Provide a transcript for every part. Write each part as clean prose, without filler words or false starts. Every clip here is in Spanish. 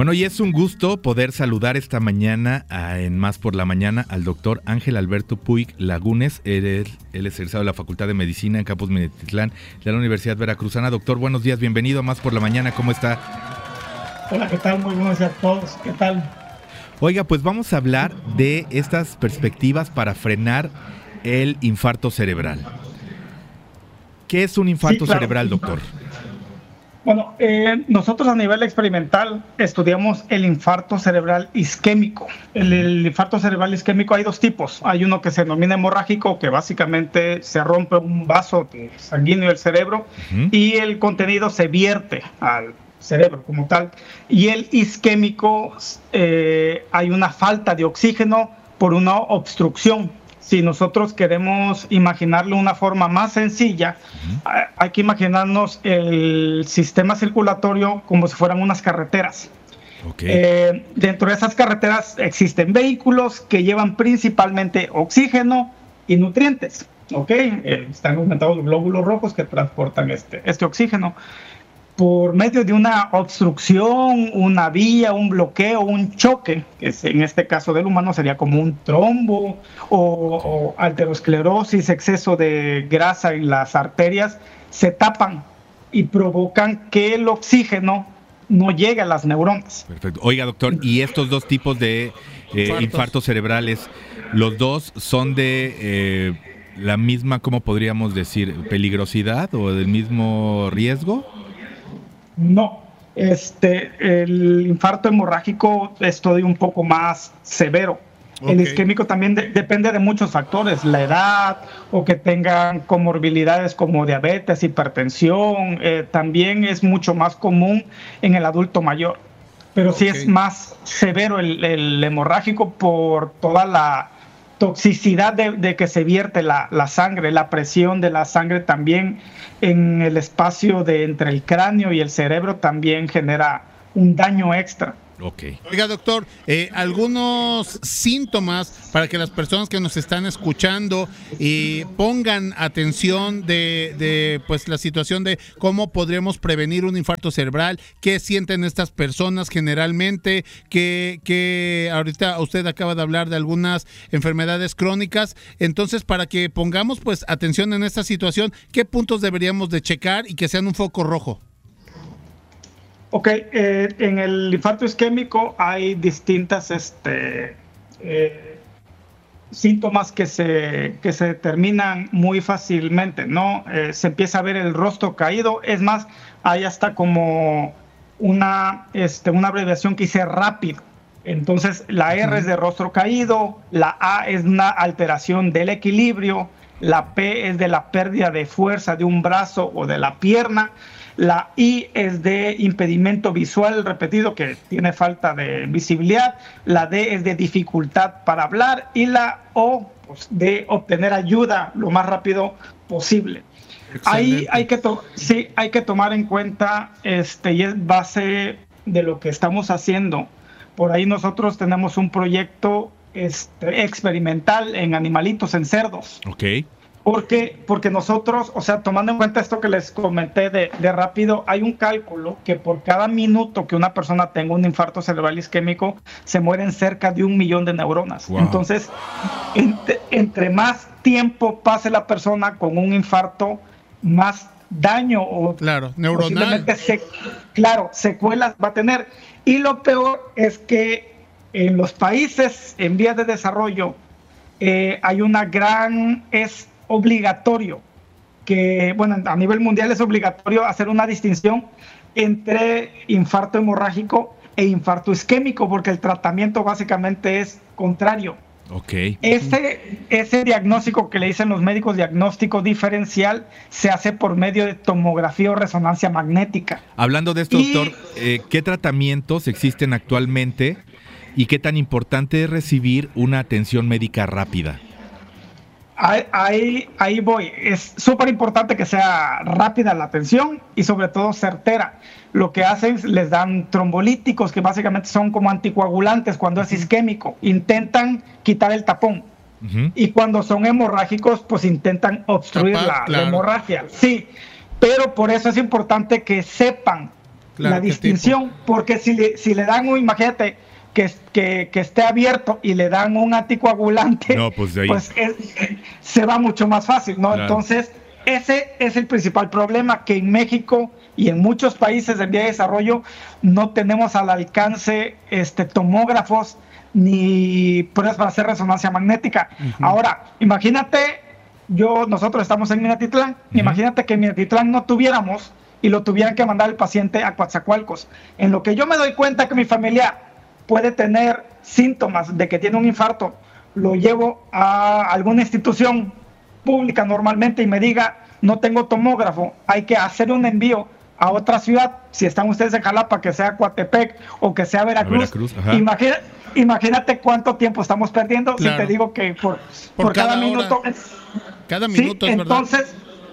Bueno, y es un gusto poder saludar esta mañana en Más por la Mañana al doctor Ángel Alberto Puig Lagunes. Él es egresado de la Facultad de Medicina en Campus Minatitlán de la Universidad Veracruzana. Doctor, buenos días, bienvenido a Más por la Mañana, ¿cómo está? Hola, ¿qué tal? Muy buenos días a todos, ¿qué tal? Oiga, pues vamos a hablar de estas perspectivas para frenar el infarto cerebral. ¿Qué es un infarto cerebral, doctor? Bueno, nosotros a nivel experimental estudiamos el infarto cerebral isquémico. El infarto cerebral isquémico hay dos tipos. Hay uno que se denomina hemorrágico, que básicamente se rompe un vaso sanguíneo del cerebro y el contenido se vierte al cerebro como tal. Y el isquémico, hay una falta de oxígeno por una obstrucción. Si nosotros queremos imaginarlo de una forma más sencilla, hay que imaginarnos el sistema circulatorio como si fueran unas carreteras. Okay. Dentro de esas carreteras existen vehículos que llevan principalmente oxígeno y nutrientes. Están aumentados los glóbulos rojos que transportan este oxígeno. Por medio de una obstrucción, una vía, un bloqueo, un choque, que en este caso del humano sería como un trombo o aterosclerosis, exceso de grasa en las arterias, se tapan y provocan que el oxígeno no llegue a las neuronas. Perfecto. Oiga, doctor, ¿y estos dos tipos de infartos cerebrales, los dos son de la misma, ¿cómo podríamos decir, peligrosidad o del mismo riesgo? No, el infarto hemorrágico es todavía un poco más severo. El isquémico también depende de muchos factores, la edad o que tengan comorbilidades como diabetes, hipertensión. También es mucho más común en el adulto mayor, pero sí es más severo el hemorrágico por toda la toxicidad de que se vierte la sangre, la presión de la sangre también en el espacio entre el cráneo y el cerebro también genera un daño extra. Oiga, doctor, algunos síntomas para que las personas que nos están escuchando pongan atención de pues la situación de cómo podremos prevenir un infarto cerebral, qué sienten estas personas generalmente, que ahorita usted acaba de hablar de algunas enfermedades crónicas, entonces para que pongamos pues atención en esta situación, ¿qué puntos deberíamos de checar y que sean un foco rojo? En el infarto isquémico hay distintas síntomas que se determinan muy fácilmente, ¿no? Se empieza a ver el rostro caído, es más, hay hasta como una abreviación que dice rápido. Entonces, la R es de rostro caído, la A es una alteración del equilibrio, la P es de la pérdida de fuerza de un brazo o de la pierna, la I es de impedimento visual repetido, que tiene falta de visibilidad, la D es de dificultad para hablar y la O pues, de obtener ayuda lo más rápido posible. Ahí hay que tomar en cuenta, y es base de lo que estamos haciendo. Por ahí nosotros tenemos un proyecto experimental en animalitos, en cerdos. Porque nosotros, tomando en cuenta esto que les comenté de rápido, hay un cálculo que por cada minuto que una persona tenga un infarto cerebral isquémico, se mueren cerca de 1 millón de neuronas. Wow. Entonces, entre más tiempo pase la persona con un infarto, más daño o neuronal, secuelas va a tener. Y lo peor es que en los países en vías de desarrollo hay una es obligatorio, a nivel mundial es obligatorio hacer una distinción entre infarto hemorrágico e infarto isquémico, porque el tratamiento básicamente es contrario. Ese diagnóstico que le dicen los médicos, diagnóstico diferencial, se hace por medio de tomografía o resonancia magnética. Hablando de esto, doctor, ¿qué tratamientos existen actualmente y qué tan importante es recibir una atención médica rápida? Ahí voy. Es súper importante que sea rápida la atención y sobre todo certera. Lo que hacen es les dan trombolíticos, que básicamente son como anticoagulantes cuando es isquémico. Intentan quitar el tapón. Y cuando son hemorrágicos, pues intentan obstruir la hemorragia. Sí, pero por eso es importante que sepan la distinción, porque si le dan imagínate que esté abierto y le dan un anticoagulante, pues se va mucho más fácil, ¿no? Claro. Entonces, ese es el principal problema, que en México y en muchos países en vía de desarrollo no tenemos al alcance tomógrafos ni pruebas para hacer resonancia magnética. Ahora, imagínate, nosotros estamos en Minatitlán, imagínate que en Minatitlán no tuviéramos y lo tuvieran que mandar el paciente a Coatzacoalcos. En lo que yo me doy cuenta que mi familia puede tener síntomas de que tiene un infarto, lo llevo a alguna institución pública normalmente y me diga, no tengo tomógrafo, hay que hacer un envío a otra ciudad, si están ustedes en Jalapa, que sea Coatepec o que sea Veracruz. Imagínate cuánto tiempo estamos perdiendo. Claro. Si te digo que por cada minuto. Cada minuto, sí, es verdad.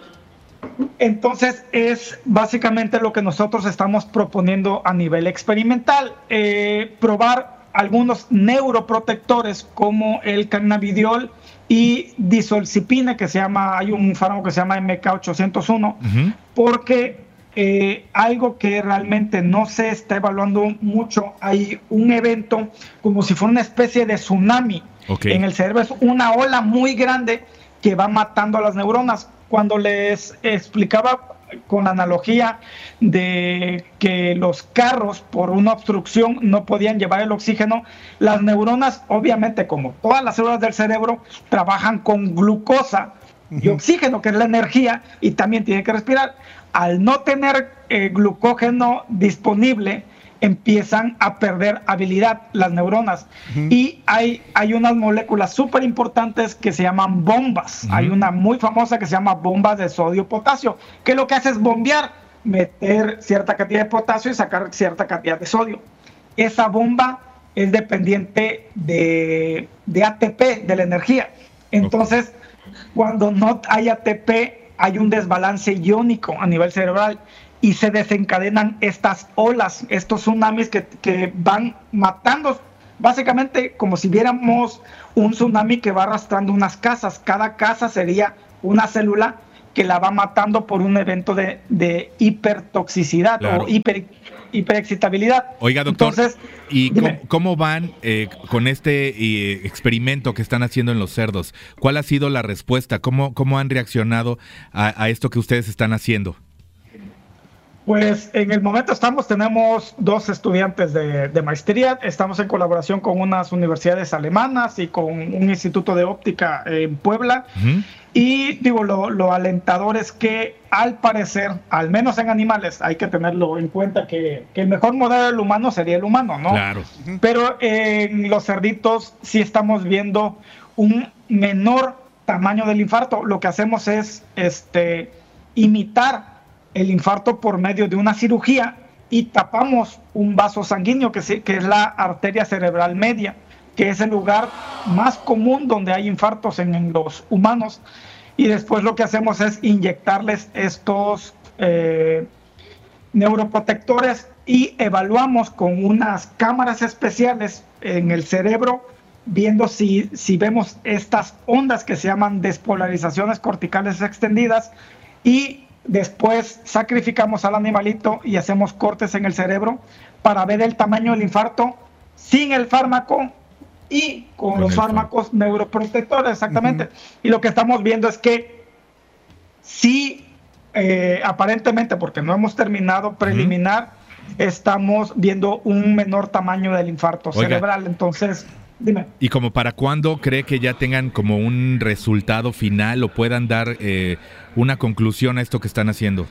Entonces es básicamente lo que nosotros estamos proponiendo a nivel experimental, probar algunos neuroprotectores como el cannabidiol y disolcipine, hay un fármaco que se llama MK801, porque algo que realmente no se está evaluando mucho, hay un evento como si fuera una especie de tsunami en el cerebro, es una ola muy grande que va matando a las neuronas. Cuando les explicaba con la analogía de que los carros por una obstrucción no podían llevar el oxígeno, las neuronas, obviamente como todas las células del cerebro, trabajan con glucosa y oxígeno, que es la energía, y también tienen que respirar. Al no tener glucógeno disponible, empiezan a perder habilidad las neuronas. Y hay unas moléculas súper importantes que se llaman bombas. Hay una muy famosa que se llama bomba de sodio-potasio, que lo que hace es bombear, meter cierta cantidad de potasio y sacar cierta cantidad de sodio. Esa bomba es dependiente de ATP, de la energía. Entonces, cuando no hay ATP, hay un desbalance iónico a nivel cerebral y se desencadenan estas olas, estos tsunamis que van matando, básicamente como si viéramos un tsunami que va arrastrando unas casas. Cada casa sería una célula que la va matando por un evento de hipertoxicidad, claro, o hiperexcitabilidad. Oiga, doctor, entonces, ¿y cómo van con este experimento que están haciendo en los cerdos? ¿Cuál ha sido la respuesta? ¿Cómo han reaccionado a esto que ustedes están haciendo? Pues en el momento tenemos 2 estudiantes de maestría, estamos en colaboración con unas universidades alemanas y con un instituto de óptica en Puebla. Y digo, lo alentador es que al parecer, al menos en animales, hay que tenerlo en cuenta que el mejor modelo del humano sería el humano, ¿no? Claro. Pero en los cerditos sí estamos viendo un menor tamaño del infarto. Lo que hacemos es imitar el infarto por medio de una cirugía y tapamos un vaso sanguíneo que es la arteria cerebral media, que es el lugar más común donde hay infartos en los humanos, y después lo que hacemos es inyectarles estos neuroprotectores y evaluamos con unas cámaras especiales en el cerebro, viendo si vemos estas ondas que se llaman despolarizaciones corticales extendidas, y después sacrificamos al animalito y hacemos cortes en el cerebro para ver el tamaño del infarto sin el fármaco y con los fármacos neuroprotectores, exactamente. Y lo que estamos viendo es que sí, aparentemente, porque no hemos terminado preliminar, estamos viendo un menor tamaño del infarto cerebral. Entonces, dime. ¿Y como para cuándo cree que ya tengan como un resultado final o puedan dar una conclusión a esto que están haciendo?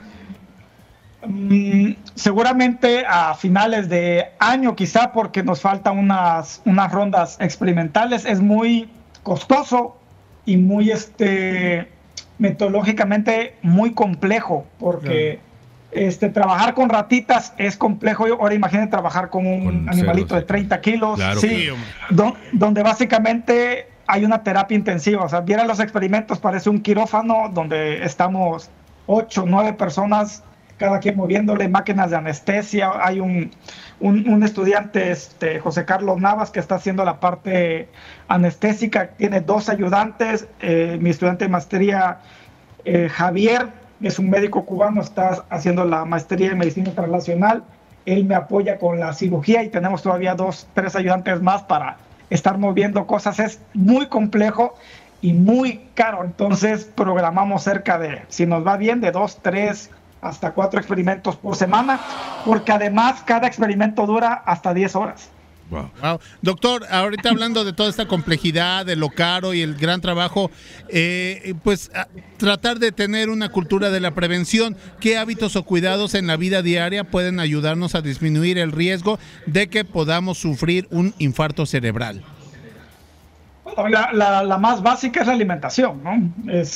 Seguramente a finales de año, quizá, porque nos faltan unas rondas experimentales. Es muy costoso y muy metodológicamente muy complejo, porque trabajar con ratitas es complejo. Ahora imaginen trabajar con un animalito de 30 kilos, claro, sí, donde básicamente hay una terapia intensiva. O sea, vieran los experimentos, parece un quirófano donde estamos 8 o 9 personas, cada quien moviéndole, máquinas de anestesia. Hay un estudiante, José Carlos Navas, que está haciendo la parte anestésica, tiene 2 ayudantes, mi estudiante de maestría, Javier, es un médico cubano, está haciendo la maestría en medicina internacional. Él me apoya con la cirugía y tenemos todavía 2, 3 ayudantes más para estar moviendo cosas. Es muy complejo y muy caro, entonces programamos cerca de, si nos va bien, de 2, 3 hasta 4 experimentos por semana, porque además cada experimento dura hasta 10 horas. Wow. Wow. Doctor, ahorita hablando de toda esta complejidad, de lo caro y el gran trabajo, pues tratar de tener una cultura de la prevención, ¿qué hábitos o cuidados en la vida diaria pueden ayudarnos a disminuir el riesgo de que podamos sufrir un infarto cerebral? Bueno, la más básica es la alimentación, ¿no?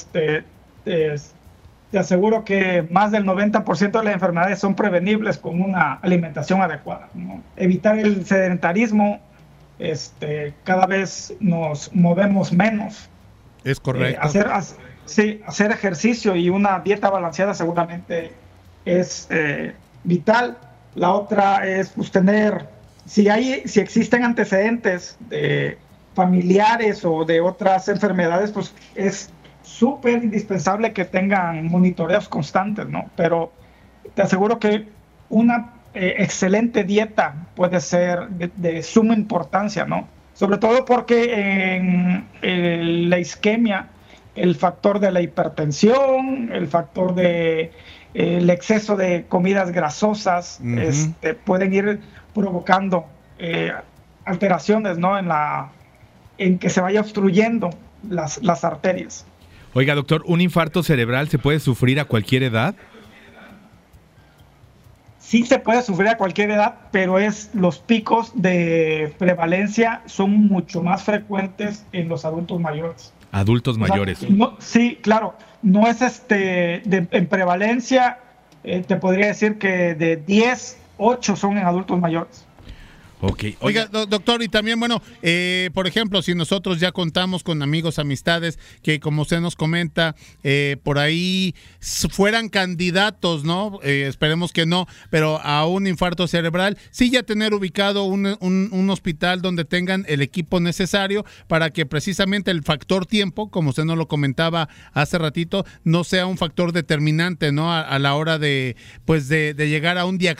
Te aseguro que más del 90% de las enfermedades son prevenibles con una alimentación adecuada, ¿no? Evitar el sedentarismo, cada vez nos movemos menos. Es correcto. Hacer ejercicio y una dieta balanceada seguramente es vital. La otra es pues, tener, si existen antecedentes de familiares o de otras enfermedades, pues es súper indispensable que tengan monitoreos constantes, ¿no? Pero te aseguro que una excelente dieta puede ser de suma importancia, ¿no? Sobre todo porque en la isquemia, el factor de la hipertensión, el factor de el exceso de comidas grasosas, pueden ir provocando alteraciones, ¿no? En que se vaya obstruyendo las arterias. Oiga, doctor, ¿un infarto cerebral se puede sufrir a cualquier edad? Sí se puede sufrir a cualquier edad, pero los picos de prevalencia son mucho más frecuentes en los adultos mayores. Adultos mayores. Sí, claro. No es en prevalencia, te podría decir que de 10, 8 son en adultos mayores. Okay. Oiga, doctor, y también, bueno, por ejemplo, si nosotros ya contamos con amigos, amistades, que como usted nos comenta, por ahí fueran candidatos, ¿no? Esperemos que no, pero a un infarto cerebral, sí ya tener ubicado un hospital donde tengan el equipo necesario para que precisamente el factor tiempo, como usted nos lo comentaba hace ratito, no sea un factor determinante, ¿no? A la hora de llegar a un diagnóstico